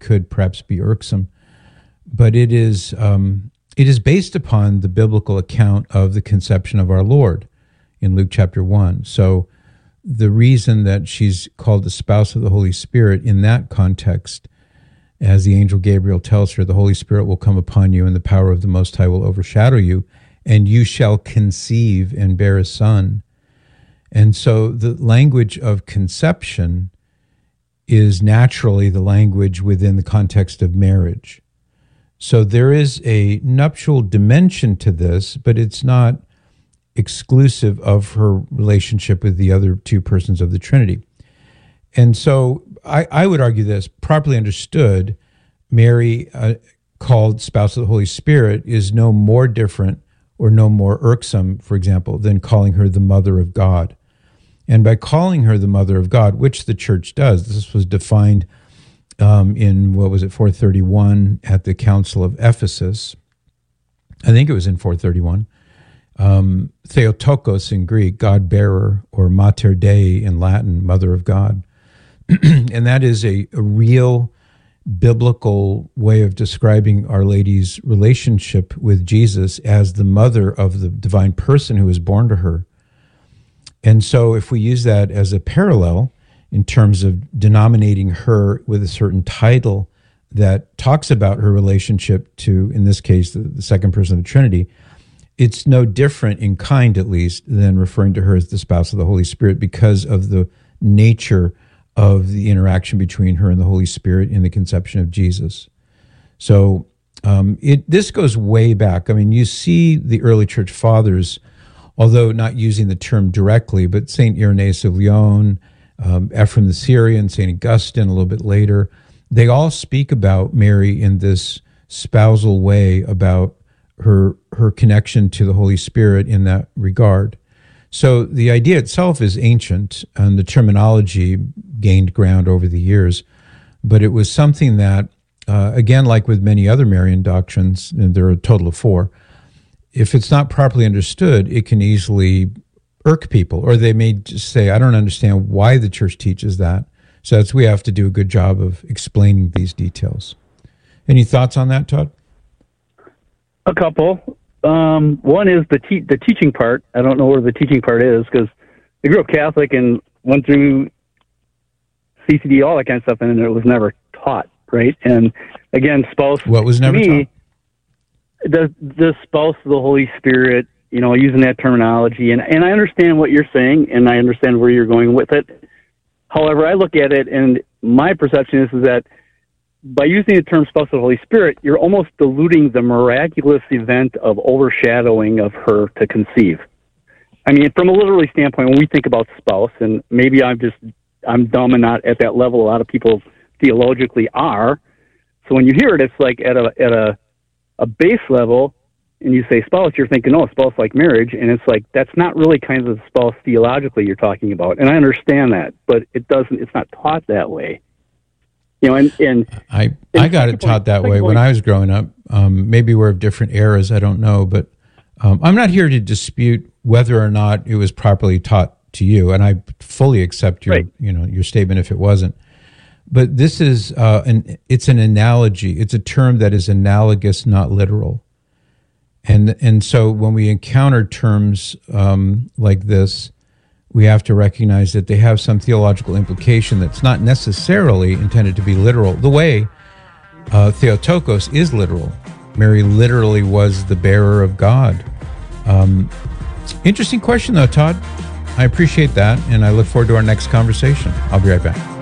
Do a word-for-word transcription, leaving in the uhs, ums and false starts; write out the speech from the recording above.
could perhaps be irksome, but it is um, it is based upon the biblical account of the conception of our Lord in Luke chapter one. So the reason that she's called the spouse of the Holy Spirit in that context, as the angel Gabriel tells her, the Holy Spirit will come upon you and the power of the Most High will overshadow you, and you shall conceive and bear a son. And so the language of conception is naturally the language within the context of marriage. So there is a nuptial dimension to this, but it's not exclusive of her relationship with the other two persons of the Trinity. And so I, I would argue this, properly understood, Mary, uh, called spouse of the Holy Spirit, is no more different or no more irksome, for example, than calling her the mother of God. And by calling her the mother of God, which the church does, this was defined um, in, what was it, four thirty-one at the Council of Ephesus. I think it was in four thirty-one. Um, Theotokos in Greek, God-bearer, or Mater Dei in Latin, mother of God. And that is a, a real biblical way of describing Our Lady's relationship with Jesus as the mother of the divine person who was born to her. And so if we use that as a parallel in terms of denominating her with a certain title that talks about her relationship to, in this case, the, the second person of the Trinity, it's no different in kind, at least, than referring to her as the spouse of the Holy Spirit because of the nature of the interaction between her and the Holy Spirit in the conception of Jesus. So um, it this goes way back. I mean, you see the early church fathers, although not using the term directly, but Saint Irenaeus of Lyon, um, Ephraim the Syrian, Saint Augustine a little bit later, they all speak about Mary in this spousal way about her her connection to the Holy Spirit in that regard. So the idea itself is ancient, and the terminology gained ground over the years, but it was something that, uh, again, like with many other Marian doctrines, and there are a total of four, if it's not properly understood, it can easily irk people, or they may just say, I don't understand why the church teaches that. So that's, we have to do a good job of explaining these details. Any thoughts on that, Todd? A couple. Um, one is the te- the teaching part. I don't know where the teaching part is because I grew up Catholic and went through C C D, all that kind of stuff, and it was never taught, right? And again, spouse. What was never me, taught? The the spouse of the Holy Spirit. You know, using that terminology, and and I understand what you're saying, and I understand where you're going with it. However, I look at it, and my perception is, is that by using the term spouse of the Holy Spirit, you're almost diluting the miraculous event of overshadowing of her to conceive. I mean, from a literary standpoint, when we think about spouse, and maybe I'm just, I'm dumb and not at that level a lot of people theologically are. So when you hear it, it's like at a at a, a base level, and you say spouse, you're thinking, oh, spouse like marriage, and it's like, that's not really kind of the spouse theologically you're talking about. And I understand that, but it doesn't, it's not taught that way. You know, and, and I I got it taught that way when I was growing up. Um, maybe we're of different eras, I don't know, but um, I'm not here to dispute whether or not it was properly taught to you, and I fully accept your right. you know your statement if it wasn't. But this is uh, an it's an analogy. It's a term that is analogous, not literal. And and so when we encounter terms um, like this, we have to recognize that they have some theological implication that's not necessarily intended to be literal. The way uh, Theotokos is literal. Mary literally was the bearer of God. Um, interesting question, though, Todd. I appreciate that, and I look forward to our next conversation. I'll be right back.